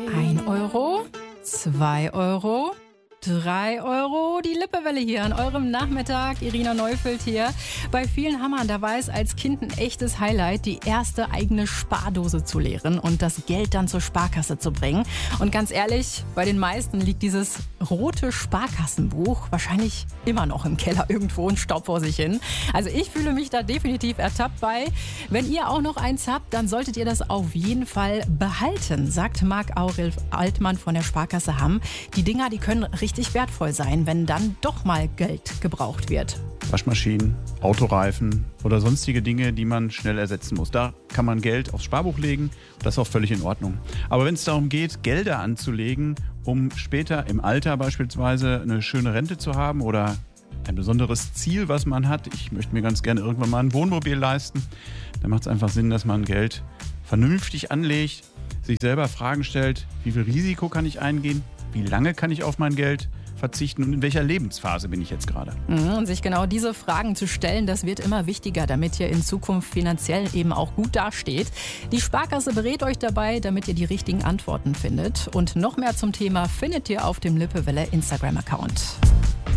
1 Euro, 2 Euro, 3 Euro, die Lippewelle hier an eurem Nachmittag. Irina Neufeld hier. Bei vielen Hammern, da war es als Kind ein echtes Highlight, die erste eigene Spardose zu leeren und das Geld dann zur Sparkasse zu bringen. Und ganz ehrlich, bei den meisten liegt dieses rote Sparkassenbuch wahrscheinlich immer noch im Keller irgendwo und staubt vor sich hin. Also ich fühle mich da definitiv ertappt bei. Wenn ihr auch noch eins habt, dann solltet ihr das auf jeden Fall behalten, sagt Marc-Aurel Altmann von der Sparkasse Hamm. Die Dinger, die können richtig wertvoll sein, wenn dann doch mal Geld gebraucht wird. Waschmaschinen, Autoreifen oder sonstige Dinge, die man schnell ersetzen muss. Da kann man Geld aufs Sparbuch legen. Das ist auch völlig in Ordnung. Aber wenn es darum geht, Gelder anzulegen, um später im Alter beispielsweise eine schöne Rente zu haben oder ein besonderes Ziel, was man hat, ich möchte mir ganz gerne irgendwann mal ein Wohnmobil leisten, dann macht es einfach Sinn, dass man Geld vernünftig anlegt, sich selber Fragen stellt, wie viel Risiko kann ich eingehen, wie lange kann ich auf mein Geld verzichten und in welcher Lebensphase bin ich jetzt gerade? Und sich genau diese Fragen zu stellen, das wird immer wichtiger, damit ihr in Zukunft finanziell eben auch gut dasteht. Die Sparkasse berät euch dabei, damit ihr die richtigen Antworten findet. Und noch mehr zum Thema findet ihr auf dem Lippewelle Instagram-Account.